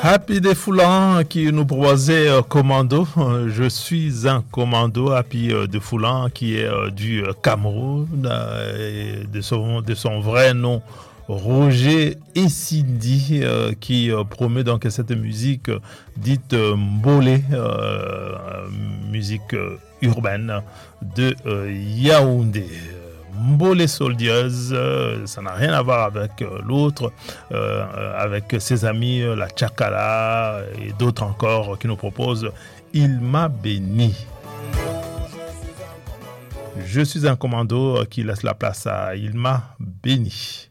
Happy Defoulan qui nous proposait Commando. Je suis un commando. Happy Defoulan qui est du Cameroun, de son vrai nom Roger Essindi, qui promet donc cette musique dite Mbolé, musique urbaine de Yaoundé. Mbolé Soldiers, ça n'a rien à voir avec l'autre, avec ses amis, la Tchakala et d'autres encore qui nous proposent Il m'a béni. Je suis un commando qui laisse la place à Il m'a béni.